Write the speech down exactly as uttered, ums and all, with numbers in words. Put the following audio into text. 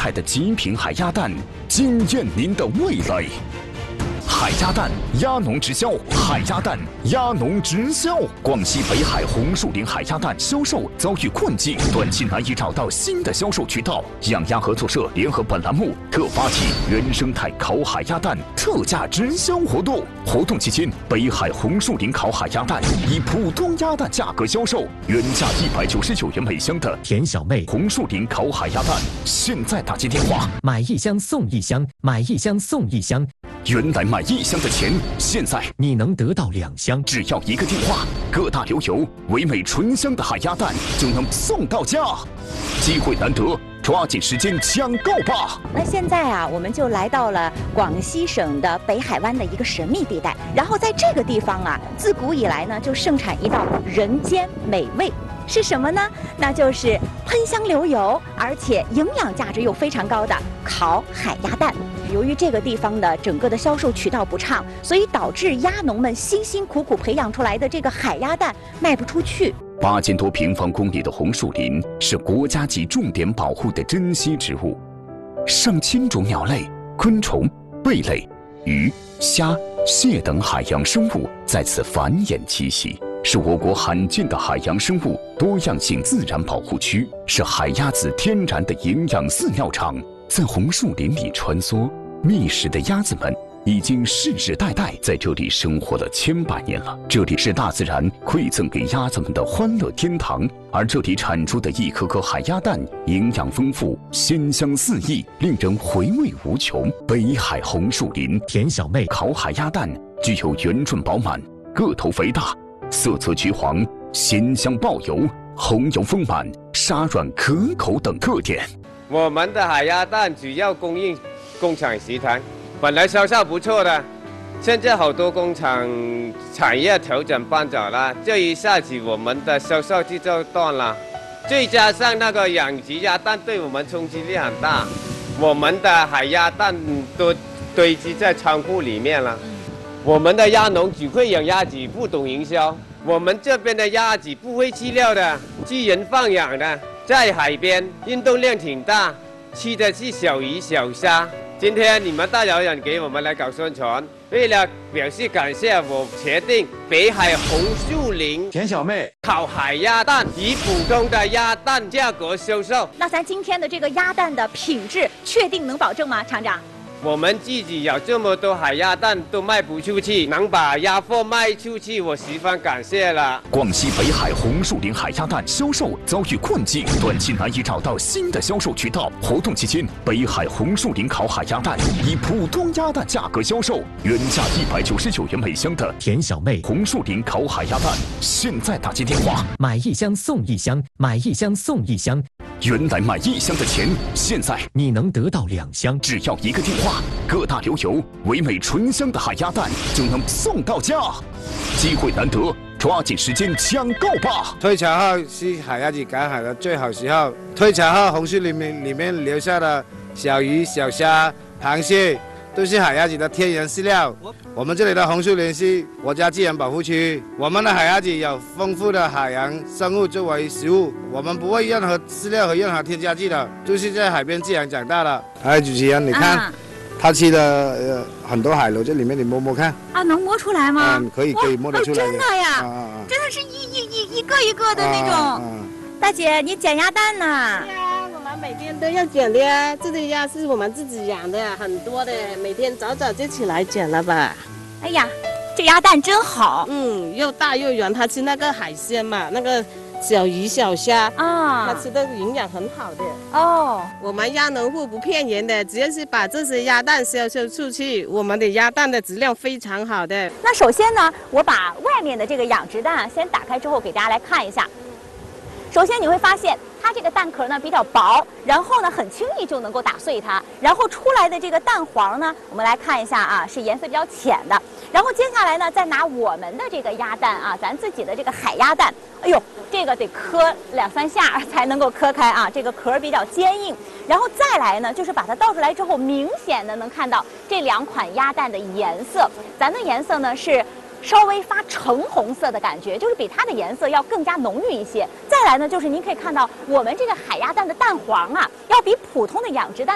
海的极品海鸭蛋，惊艳您的味蕾。海鸭蛋，鸭农直销，海鸭蛋，鸭农直销。广西北海红树林海鸭蛋销售遭遇困境，短期难以找到新的销售渠道。养鸭合作社联合本栏目，特发起原生态烤海鸭蛋特价直销活动。活动期间，北海红树林烤海鸭蛋以普通鸭蛋价格销售，原价一百九十九元每箱的田小妹红树林烤海鸭蛋，现在打进电话， 买一箱送一箱，买一箱送一箱。 原来买一箱的钱，现在你能得到两箱， 只要一个电话，各大流油唯美醇香的海鸭蛋就能送到家，机会难得，抓紧时间抢购吧！ 那现在啊，我们就来到了广西省的北海湾的一个神秘地带，然后在这个地方啊，自古以来呢就盛产一道人间美味。是什么呢？那就是喷香流油，而且营养价值又非常高的烤海鸭蛋。由于这个地方的整个的销售渠道不畅，所以导致鸭农们辛辛苦苦培养出来的这个海鸭蛋卖不出去。 八千多平方公里的红树林是国家级重点保护的珍稀植物，上千种鸟类、昆虫、贝类、鱼、虾、蟹等海洋生物在此繁衍栖息。是我国罕见的海洋生物多样性自然保护区，是海鸭子天然的营养饲料场。在红树林里穿梭觅食的鸭子们，已经世世代代在这里生活了千百年了。这里是大自然馈赠给鸭子们的欢乐天堂，而这里产出的一颗颗海鸭蛋，营养丰富，鲜香四溢，令人回味无穷。北海红树林田小妹烤海鸭蛋具有圆润饱满、个头肥大、色泽橘黄、鲜香爆油、红油丰满、沙软可口等特点。 我们的海鸭蛋主要供应工厂食堂，本来销售不错的，现在好多工厂产业调整搬走了，这一下子我们的销售就就断了。再加上那个养殖鸭蛋对我们冲击力很大，我们的海鸭蛋都堆积在仓库里面了。我们的鸭农只会养鸭子，不懂营销。我们这边的鸭子不会饲料的，自然放养的，在海边运动量挺大，吃的是小鱼小虾。今天你们大老远给我们来搞宣传，为了表示感谢，我决定北海红树林田小妹烤海鸭蛋以普通的鸭蛋价格销售。 那咱今天的这个鸭蛋的品质确定能保证吗，厂长？ 我们自己有这么多海鸭蛋都卖不出去，能把鸭货卖出去，我十分感谢了。 广西北海红树林海鸭蛋销售遭遇困境，短期难以找到新的销售渠道。活动期间，北海红树林烤海鸭蛋以普通鸭蛋价格销售，原价一百九十九元每箱的田小妹红树林烤海鸭蛋，现在打进电话， 买一箱送一箱，买一箱送一箱。 原来买一箱的钱，现在你能得到两箱， 只要一个电话，各大流油唯美醇香的海鸭蛋就能送到家，机会难得，抓紧时间抢购吧！ 退潮后是海鸭子赶海的最好时候，退潮后红树林里面留下的小鱼、小虾、螃蟹都是海鸭子的天然饲料。我们这里的红树林是国家自然保护区，我们的海鸭子有丰富的海洋生物作为食物，我们不会任何饲料和任何添加剂的，就是在海边自然长大的。哎，主持人，你看。啊他吃的呃很多海螺，这里面你摸摸看啊，能摸出来吗？ 嗯，可以可以摸得出来的。 哦，真的呀，啊啊、真的是一一一一个一个的那种。啊啊、大姐，你捡鸭蛋呢？ 对呀，我们每天都要捡的呀。这里鸭是我们自己养的，很多的，每天早早就起来捡了吧。 哎呀，这鸭蛋真好。 嗯，又大又圆，它吃那个海鲜嘛，那个。小鱼小虾啊，它吃的营养很好的哦。我们鸭农户不骗人的，只要是把这些鸭蛋销售出去，我们的鸭蛋的质量非常好的。 那首先呢，我把外面的这个养殖蛋先打开之后，给大家来看一下。首先你会发现，它这个蛋壳呢比较薄，然后呢很轻易就能够打碎它，然后出来的这个蛋黄呢，我们来看一下啊，是颜色比较浅的。然后接下来呢，再拿我们的这个鸭蛋啊，咱自己的这个海鸭蛋，哎呦，这个得磕两三下才能够磕开啊，这个壳比较坚硬。然后再来呢，就是把它倒出来之后，明显的能看到这两款鸭蛋的颜色，咱的颜色呢是稍微发橙红色的感觉，就是比它的颜色要更加浓郁一些。再来呢，就是您可以看到我们这个海鸭蛋的蛋黄啊，要比普通的养殖蛋